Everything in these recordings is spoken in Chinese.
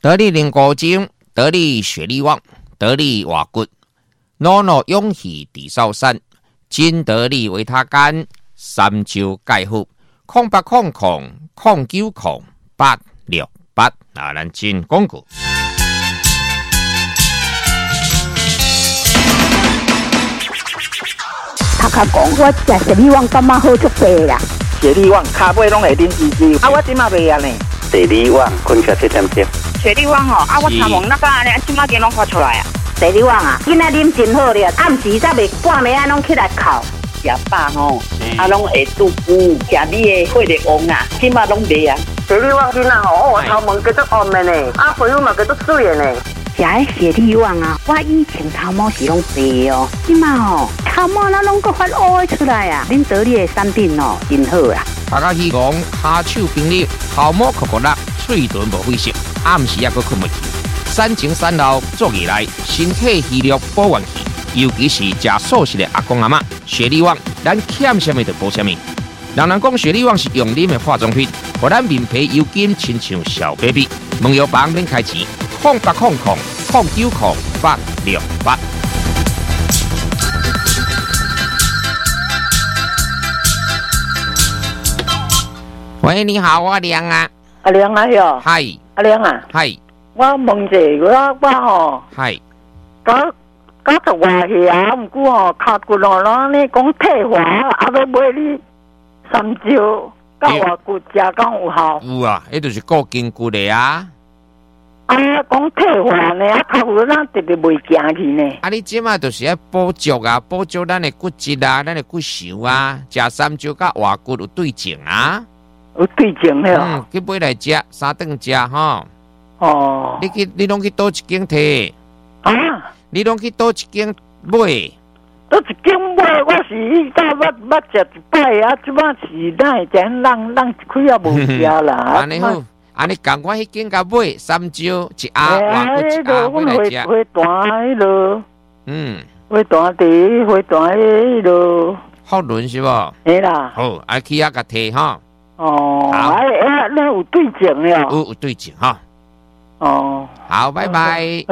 得力灵骨精，得力血力旺，得力瓦骨，诺诺勇气地少山，金得力维他干，三焦钙护，0800090868啊，咱进广告。 头壳讲，我食血力旺感觉好足济啦。 血力旺骹尾拢会啉滋滋，啊，我即马袂安尼。 血力旺，困起7点钟。 血力旺吼，啊，我参望那个安尼，即马间拢发出来啊。 血力旺啊，今仔啉真好咧，暗时才袂半暝啊，拢起来哭。 食饱吼，啊，拢会肚腹，食你的血力旺啊，即马拢袂啊。 血力旺囡仔吼，我头毛叫做红的呢，啊，皮肤嘛叫做水的呢。 食迄血力旺啊，我以前头毛是拢白哦，即马吼头毛那拢搁发乌出来啊！恁得力的产品哦，真好啦。 大家希望骹手冰溜，头毛酷酷辣，嘴唇无灰色，暗时也搁困袂去。产前产后做起来，身体虚弱保元气，尤其是食素食的阿公阿嬷，血力旺，咱欠什么就补什么。人讲血力旺是用啉的化妆品，互咱面皮油紧，亲像小 baby。问药房免开钱，0800090868。喂，你好，我亮啊。 阿亮啊哟。 嗨。 阿亮啊。 嗨。 我问者，我吼。 嗨。 搞十外岁啊，毋过吼脚骨咯，咱咧讲退化，啊，要买你三焦甲外骨食敢有效？ 有啊，迄就是固筋骨的啊。 啊，讲退化呢，啊，脚骨咱特别袂行去呢。 啊，你即马就是要补足啊，补足咱的骨质啊，咱的骨髓啊，食三焦甲外骨有对症啊。 有对症了。 去买来食，三顿食吼。 哦。 你拢去倒一间摕？ 啊？ 你拢去倒一间买？ 倒一间买，我是迄早捌食一摆啊，即摆是咱会食，咱一开也无食啦。 安尼好，安尼共我迄间甲买三焦一鸭，外骨一鸭买来食。 花坛迄落。花坛地，花坛迄落。 福伦是无？ 嘿啦。 好，啊去遐甲摕吼。 哦。好。那有对症了。 有对症哈。 哦。 好，拜拜。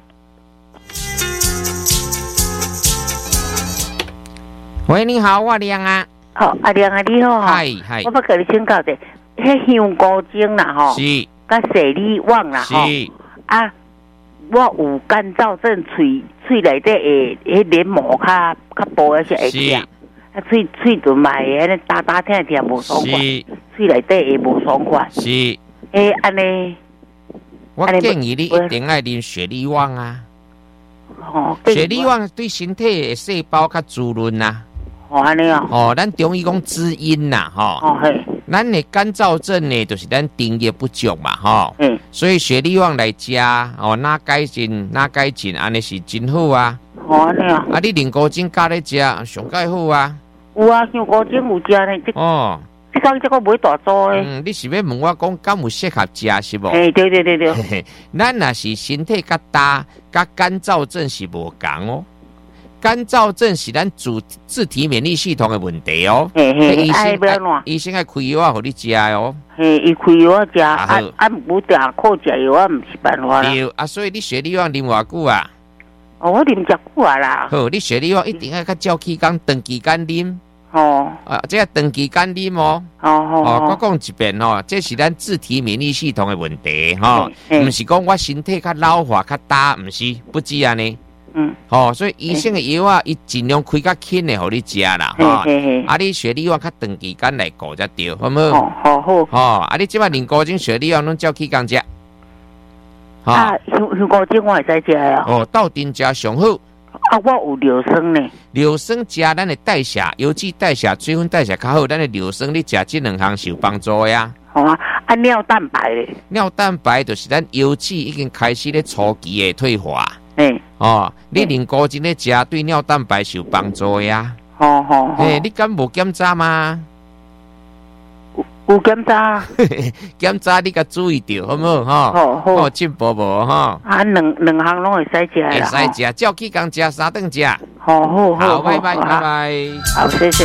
喂，你好，我亮啊。 好，阿亮啊，你好。 嗨。 我要甲你请教者，迄香菇精啦吼， 是， 甲血力旺啦吼，啊，我有干燥症，喙内底会迄黏膜较薄一些会痛，啊，喙唇嘛会安尼打疼无爽快，喙内底会无爽快， 是， 安尼， 我建议你一定要啉血力旺啊。 哦， 血力旺对身体的细胞较滋润呐。 哦，安尼哦。 哦，咱中医讲滋阴呐，吼。 哦嘿。 咱的干燥症呢，就是咱津液不足嘛，吼。所以血力旺来食，哦，哪改进，安尼是真好啊。 哦，安尼啊。 啊，你灵菇精加咧食，上介好啊。 有啊，香菇精有食呢。 哦。 这讲这个买大组的。 你是要问我讲，敢有适合食是无？ 对。 咱若是身体较大，甲干燥症是无同哦。干燥症是咱自体免疫系统的问题哦。医生爱开药互你食哦。 伊开药食，不定靠食药啊，毋是办法啦。 对啊，所以你血力旺啉偌久啊？ 哦，我啉食久啊啦。 好，你血力旺一定要较照期间长期间啉。 哦。 啊，这个长期间啉哦。我讲一遍哦，这是咱自体免疫系统的问题吼，毋是讲我身体较老化较大，毋是不止安尼。所以医生的药啊，伊尽量开较轻的，互你食啦，啊，你血力旺较长期间来顾才对，好唔好？好。啊，你即摆灵菇精、血力旺拢照起工食。 香菇精我会使食啊。 哦，斗阵食上好。 啊，我有硫酸呢。 硫酸食咱的代谢、油脂代谢、水分代谢较好，咱的硫酸你食这两项是有帮助的呀。 好啊，尿蛋白咧。 尿蛋白就是咱油脂已经开始咧初期的退化。你灵菇精咧食对尿蛋白是有帮助的呀。你敢无检查吗？ 有检查。 检查你甲注意着，好唔好？好进步无哈？ 啊，两项拢会使食啦。 会使食，照起工食，三顿食。 好， 拜拜。 好，谢谢。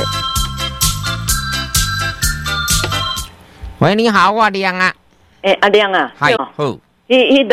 喂，你好，我亮啊。 阿亮啊。 嗨，好。